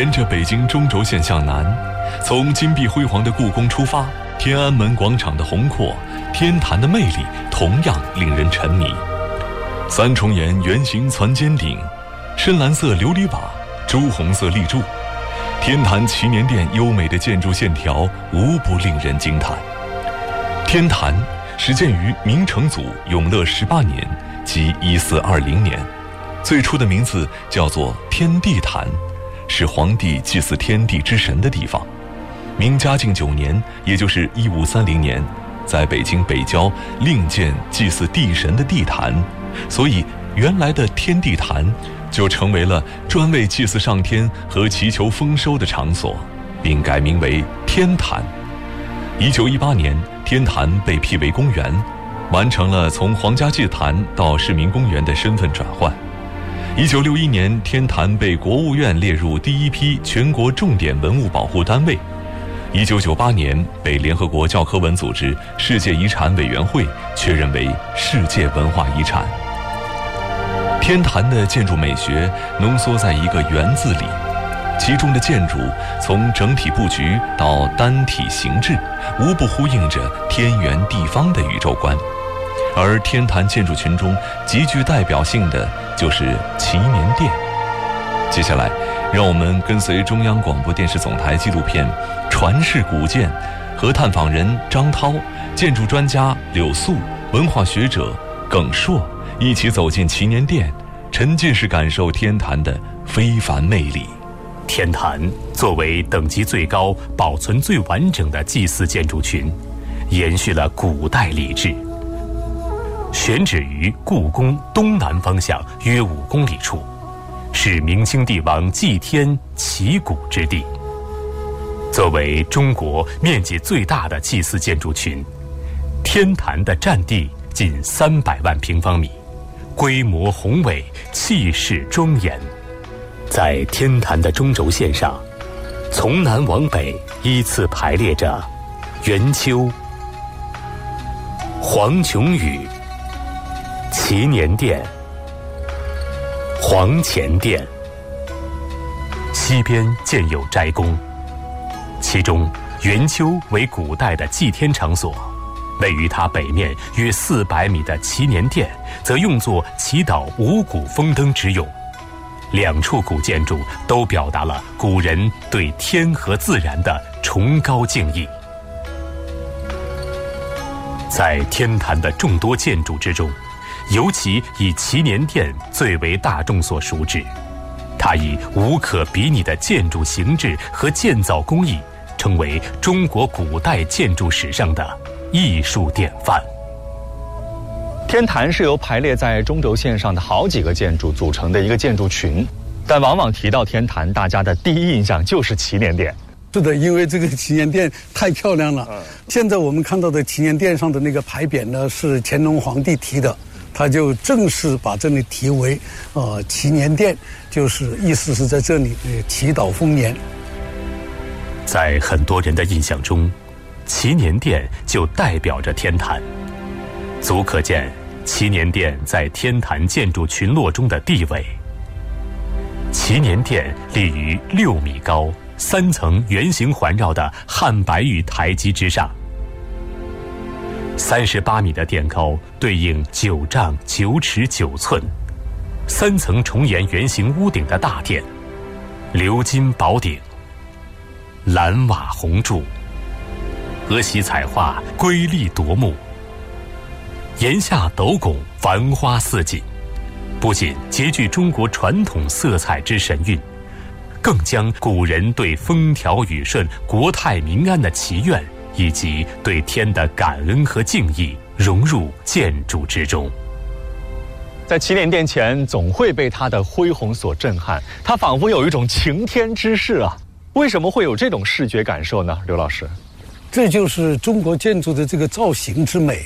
沿着北京中轴线向南，从金碧辉煌的故宫出发，天安门广场的宏阔，天坛的魅力同样令人沉迷。三重檐圆形攒尖顶，深蓝色琉璃瓦，朱红色立柱，天坛祈年殿优美的建筑线条无不令人惊叹。天坛始建于明成祖永乐18年，即1420年，最初的名字叫做天地坛，是皇帝祭祀天地之神的地方。明嘉靖9年，也就是1530年，在北京北郊另建祭祀地神的地坛，所以原来的天地坛就成为了专为祭祀上天和祈求丰收的场所，并改名为天坛。1918年，天坛被辟为公园，完成了从皇家祭坛到市民公园的身份转换。1961年，天坛被国务院列入第一批全国重点文物保护单位。1998年，被联合国教科文组织世界遗产委员会确认为世界文化遗产。天坛的建筑美学浓缩在一个“园”字里，其中的建筑从整体布局到单体形制，无不呼应着天圆地方的宇宙观。而天坛建筑群中极具代表性的就是祈年殿。接下来，让我们跟随中央广播电视总台纪录片《传世古建》和探访人张涛、建筑专家柳素、文化学者耿硕一起走进祈年殿，沉浸式感受天坛的非凡魅力。 天坛作为等级最高、保存最完整的祭祀建筑群，延续了古代礼制。选址于故宫东南方向约5公里处，是明清帝王祭天祈谷之地。作为中国面积最大的祭祀建筑群，天坛的占地近300万平方米，规模宏伟，气势庄严。在天坛的中轴线上，从南往北依次排列着圆丘、黄琼宇、祈年殿、黄乾殿，西边建有斋宫。其中圆丘为古代的祭天场所，位于它北面约400米的祈年殿则用作祈祷五谷丰登之用。两处古建筑都表达了古人对天和自然的崇高敬意。在天坛的众多建筑之中，尤其以祈年殿最为大众所熟知，它以无可比拟的建筑形制和建造工艺，成为中国古代建筑史上的艺术典范。 天坛是由排列在中轴线上的好几个建筑组成的一个建筑群，但往往提到天坛，大家的第一印象就是祈年殿。 是的，因为这个祈年殿太漂亮了。现在我们看到的祈年殿上的那个牌匾呢，是乾隆皇帝题的，他就正式把这里题为祈年殿，就是意思是在这里祈祷丰年。 在很多人的印象中，祈年殿就代表着天坛，足可见祈年殿在天坛建筑群落中的地位。祈年殿立于6米高、3层圆形环绕的汉白玉台基之上，38米的殿高对应9丈9尺9寸，3层重檐圆形屋顶的大殿，鎏金宝顶，蓝瓦红柱，鹅席彩画瑰丽夺目，檐下斗拱繁花似锦，不仅极具中国传统色彩之神韵，更将古人对风调雨顺、国泰民安的祈愿，以及对天的感恩和敬意融入建筑之中。 在祈年殿前，总会被它的恢宏所震撼，它仿佛有一种擎天之势啊！为什么会有这种视觉感受呢？刘老师， 这就是中国建筑的这个造型之美。